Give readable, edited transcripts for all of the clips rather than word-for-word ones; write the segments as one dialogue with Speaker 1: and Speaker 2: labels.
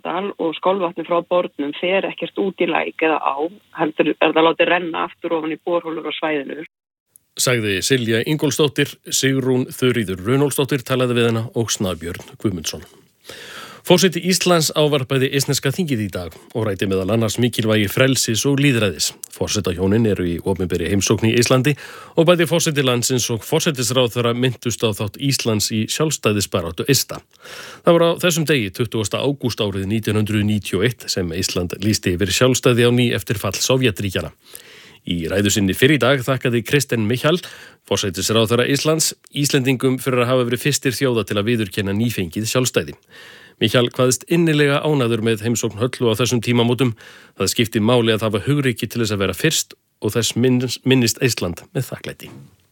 Speaker 1: Bárðardal og skálvatni frá bornum fer ekkert út í læk eða á, heldur það látið renna aftur ofan í borholur á svæðinu.
Speaker 2: Sagði Silja Ingólfsdóttir, Sigrún Þuríður Runólfsdóttir talaði við hana og Snæbjörn Guðmundsson. Forseti Íslands ávarpaði eistneska þingið í dag og ræddi meðal annars mikilvægi frelsis og lýðræðis. Forsetahjónin eru í opinberri heimsókn í Íslandi og bæði forseti landsins og forsætisráðherra minntust á þátt Íslands í sjálfstæðisbaráttu eista. Það var á þessum degi 20. ágúst árið 1991 sem Ísland lýsti yfir sjálfstæði á ný eftir fall Sovétríkjanna. Í ræðu sinni fyrr í dag þakkaði Kristen Michal, forsætisráðherra Íslands, Íslendingum fyrir að hafa verið fyrstir þjóða til að viðurkenna nýfengið sjálfstæði. Michal kvaðst innilega ánægður með heimsókn Höllu á þessum tímamótum. Það skipti máli að hafa hugrekki til þess að vera fyrst og þess minnist Ísland með þakklæti.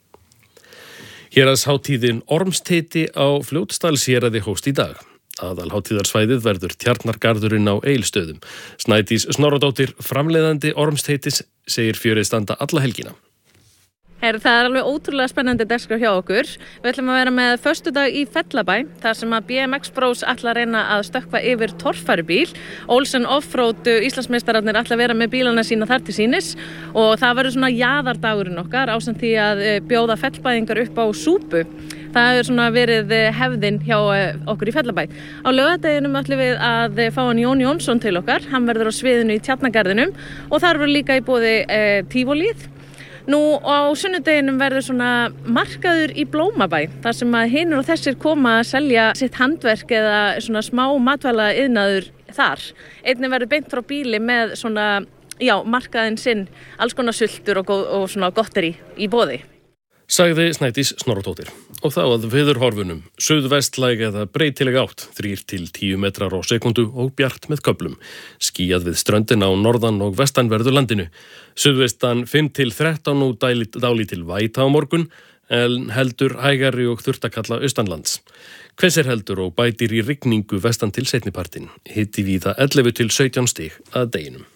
Speaker 2: Héraðshátíðin Ormsteiti á Fljótsdalshéraði hófst í dag. Aðalhátíðarsvæðið verður Tjarnargarðurinn á Egilsstöðum. Snædís Snorradóttir, framleiðandi Ormsteitis, segir fjörið standa alla helgina.
Speaker 3: Það er alveg ótrúlega spennandi dagskrá hjá okkur. Við ætlum að vera með föstudag í Fellabæ, þar sem að BMX Bros ætla að reyna að stökkva yfir torfærubíl. Olsen Offroad Íslandsmeistararnir ætla að vera með bílana sína þar til sínis og það verður svona jaðardagurinn okkar ásamt því að bjóða fellbæðingar upp á súpu. Það hefur svona verið hefðin hjá okkur í Fellabæ. Á laugardeginum ætlum við að fá hann Jón Jónsson til okkar. Hann verður á sviðinu í Tjarnargarðinum og þar verður líka í boði tívolíð. Nú á sunnudeginum verður svona markaður í Blómabæ, þar sem að hinir og þessir koma að selja sitt handverk eða svona smá matvæla iðnaður þar. Einnig verður beint frá bíli með svona, markaðinn sinn, alls konar sultur og svona gotteri í boði.
Speaker 2: Sagði Snædís Snorradóttir. Og þá að veðurhorfunum, suðvestlæg eða breytileg átt, 3 til 10 metrar á sekundu og bjart með köflum. Skýjað við ströndina á norðan og vestanverðu landinu. Suðvestan 5 til 13 og dálítil væta á morgun, en heldur hægari og þurrtakalla austanlands. Hvessir heldur og bætir í rigningu vestan til seinnipartin. Hiti víða 11 til 17 stig að deginum.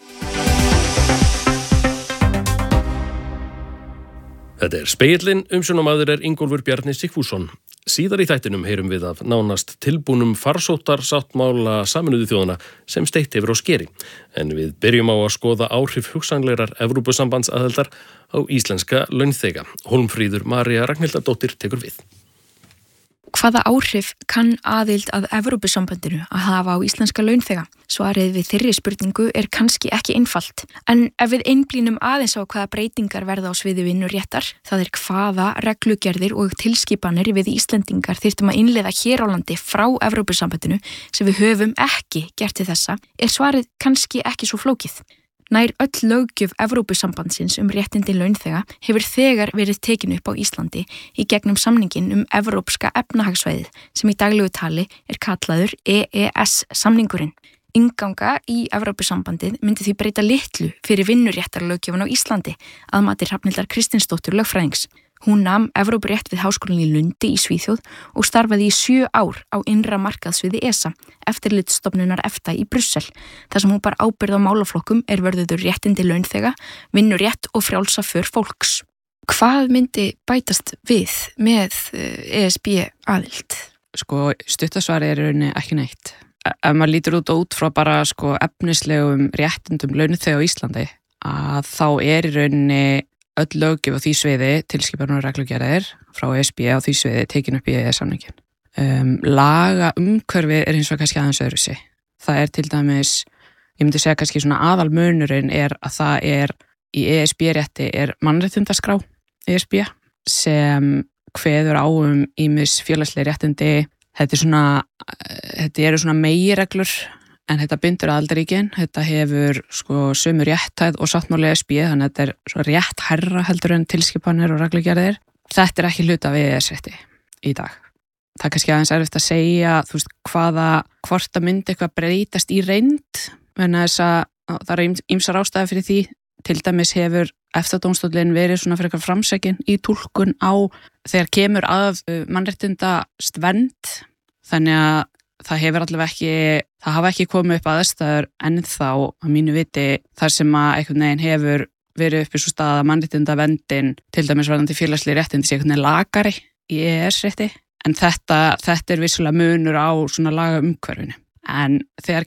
Speaker 2: Þetta er Spegillinn, umsjónarmaður er Ingólfur Bjarni Sigfússon. Síðar í þættinum heyrum við af nánast tilbúnum farsóttarsáttmála Sameinuðu þjóðanna sem steytt hefur á skeri. En við byrjum á að skoða áhrif hugsanlegrar Evrópusambandsaðildar á íslenska launþega. Hólmfríður María Ragnhildardóttir tekur við.
Speaker 4: Hvaða áhrif kann aðild að Evrópusambandinu að hafa á íslenska launþega? Svarið við þeirri spurningu er kannski ekki einfalt. En ef við einblínum aðeins á hvaða breytingar verða á sviði vinnuréttar, það er hvaða reglugerðir og tilskipanir við Íslendingar þyrftum að innleiða hér á landi frá Evrópusambandinu sem við höfum ekki gert til þessa, er svarið kannski ekki svo flókið. Nær öll löggjöf Evrópusambandsins réttindi launþega hefur þegar verið tekin upp á Íslandi í gegnum samningin Evrópska efnahagssvæðið sem í daglegu tali er kallaður EES-samningurinn. Innganga í Evrópusambandið myndi því breyta litlu fyrir vinnuréttarlöggjöfun á Íslandi að mati Hrafnhildar Kristinsdóttur lögfræðings. Hún nam Evrópurétt við Háskólann í Lundi í Svíþjóð og starfaði í 7 ár á innra markaðssviði ESA, eftirlitsstofnunar EFTA í Brussel, þar sem hún bar ábyrgð á málaflokkum er vörðuður réttindi launþega, vinnurétt og frjálsa för fólks. Hvað myndi bætast við með ESB aðild?
Speaker 5: Stuttasvari er í rauninni ekki neitt. Ef maður lítur út frá bara efnislegum réttindum launþega á Íslandi, að þá er í rauninni öll löggjöf á því sviði, tilskipanir og reglugerðir frá ESB á því sviði tekin upp í EES-samningin. Laga umhverfi er hins vegar kannski aðeins öðruvísi. Það er til dæmis, ég myndi segja kannski svona aðalmunurinn er að það er í ESB-rétti er mannréttindaskrá ESB sem kveður á ýmis félagsleg réttindi. Þetta eru svona meginreglur en þetta bindur aðildarríkin, þetta hefur sömu rétthæð og sáttmáli ESB, þannig að þetta er svo rétt hærra heldur en tilskipanir og reglugerðir. Þetta er ekki hluta af EES-rétti í dag. Það er kannski aðeins erfitt að segja, hvort það myndi eitthvað breytast í reynd, en þess að það eru ýmsar ástæður fyrir því. Til dæmis hefur EFTA-dómstóllinn verið svona fyrir eitthvað framsækin í túlkun á þegar kemur að mannréttindasvernd, þannig að það hafa ekki komið upp aðstæður ennþá að mínu viti þar sem að einhvern veginn hefur verið upp í svo stað að mannréttindaverndin til dæmis varðandi félagsleg réttindi sé einhvern veginn lakari í EES-rétti en þetta er vissulega munur á svona laga umhverfinu. En þegar